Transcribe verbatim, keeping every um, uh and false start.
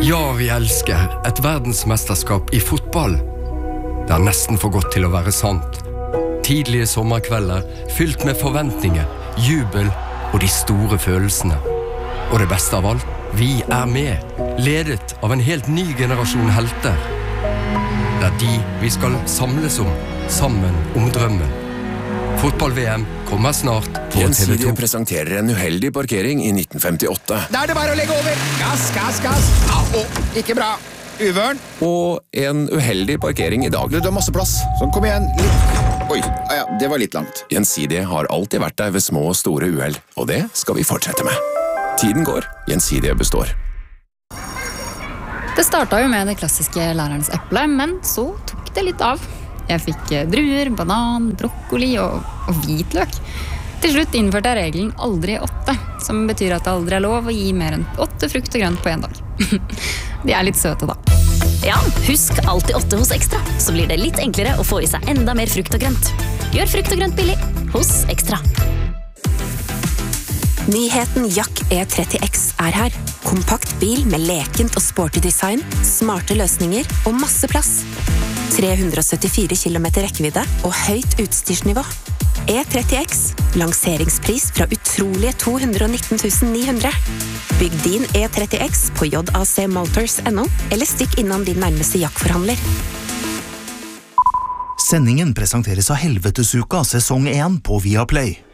Ja, vi elsker et verdensmesterskap i fotball. Det er nesten for godt til å være sant. Tidlige sommerkvelder, fylt med forventninger, jubel og de store følelsene. Og det beste av alt, vi er med, ledet av en helt ny generasjon helter. Det er de vi skal samles om, sammen om drømmen. Fotball-V M kommer snart på T V to. Gjensidige presenterer en uheldig parkering i nitten femtiåtte. Da er det bare å legge over! Gass, gass, gass! Au, ikke bra! Uvørn! Og en uheldig parkering i dag. Du, du har masse plass. Sånn, kom igjen. Litt. Oi, ah, ja, det var litt langt. Gjensidige har alltid vært der ved små og store uheld, og det skal vi fortsette med. Tiden går, Gjensidige består. Det startet jo med det klassiske lærerens eple, men så tok det litt av. Jeg fikk druer, banan, brokkoli og, og hvitløk. Til slutt innførte jeg regelen aldri åtte, som betyr at det aldri er lov å gi mer enn åtte frukt og grønt på en dag. De er litt søte da. Ja, husk alltid åtte hos Ekstra, så blir det litt enklere å få i seg enda mer frukt og grønt. Gjør frukt og grønt billig hos Ekstra. Nyheten Jack E tretti X er her. Kompakt bil med lekent og sporty design, smarte løsninger og masse plass. tre hundre syttifire kilometer rekkevidde og høyt utstyrsnivå. E tretti X, lanseringspris fra utrolige to hundre nitten tusen ni hundre. Bygg din E tretti X på j a c motors punktum n o, eller stikk innom din nærmeste Jack-forhandler. Sendingen presenteres av Helvetesuka sesong én på Viaplay.